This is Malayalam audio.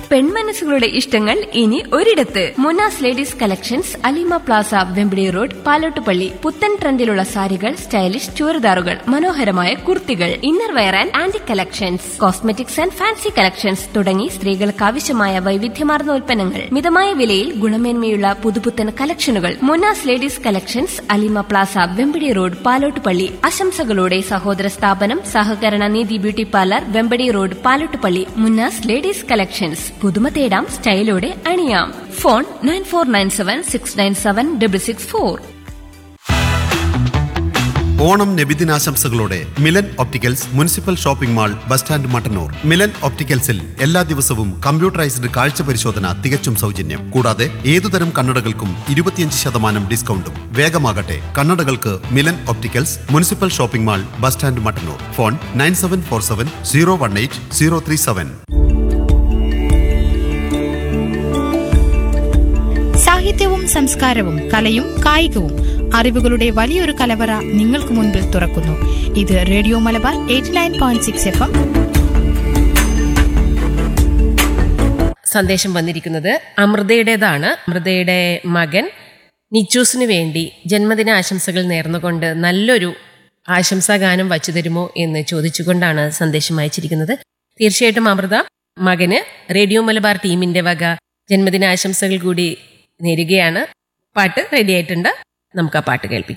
പെൺമനസ്സുകളുടെ ഇഷ്ടങ്ങൾ ഇനി ഒരിടത്ത്. Munas ladies collections, Alima Plaza, Vempidi road, Palottupalli. പുത്തൻ ട്രെൻഡിലുള്ള സാരികൾ, സ്റ്റൈലിഷ് ചുരിദാറുകൾ, മനോഹരമായ കുർത്തികൾ, inner wear and antique collections, cosmetics and fancy collections തുടങ്ങി സ്ത്രീകൾക്ക് ആവശ്യമായ വൈവിധ്യമാർന്ന ഉൽപ്പന്നങ്ങൾ മിതമായ വിലയിൽ ഗുണമേന്മയുള്ള പുതുപുത്തൻ കളക്ഷനുകൾ. Munas ladies collections, Alima Plaza, Vempadi road, Palottupalli. ആശംസകളോടെ സഹോദര സ്ഥാപനം സഹകരണ നീതി beauty parlour, Vempadi road, Palottupalli. Munnas ladies collections. പുതുമ തേടാം, സ്റ്റൈലോടെ അണിയാം. Phone 9497697664. Onam നബിദിനാശംസകളോടെ Milan opticals municipal shopping mall, bus stand, Mattannur. Milan ഒപ്റ്റിക്കൽസിൽ എല്ലാ ദിവസവും കമ്പ്യൂട്ടറൈസ്ഡ് കാഴ്ച പരിശോധന തികച്ചും സൗജന്യം. കൂടാതെ ഏതുതരം കണ്ണടകൾക്കും 25% ഡിസ്കൗണ്ടും. വേഗമാകട്ടെ, കണ്ണടകൾക്ക് Milan opticals municipal shopping mall, bus stand, Mattannur. Phone 9747018037. സാഹിത്യവും സംസ്കാരവും കലയും കായികവും അറിവുകളുടെ വലിയൊരു കലവറ നിങ്ങൾക്ക് മുൻപിൽ തുറക്കുന്നു. ഇത് റേഡിയോ മലബാർ 89.6 FM. സന്ദേശം വന്നിരിക്കുന്നത് അമൃതയുടേതാണ്. അമൃതയുടെ മകൻ നിച്ചൂസിന് വേണ്ടി ജന്മദിന ആശംസകൾ നേർന്നുകൊണ്ട് നല്ലൊരു ആശംസാഗാനം വച്ചു തരുമോ എന്ന് ചോദിച്ചുകൊണ്ടാണ് സന്ദേശം അയച്ചിരിക്കുന്നത്. തീർച്ചയായിട്ടും അമൃത, മകന് റേഡിയോ മലബാർ ടീമിന്റെ വക ജന്മദിന ആശംസകൾ കൂടി നേരുകയാണ്. പാട്ട് റെഡി ആയിട്ടുണ്ട്, നമുക്ക് ആ പാട്ട് കേൾപ്പിക്കാം.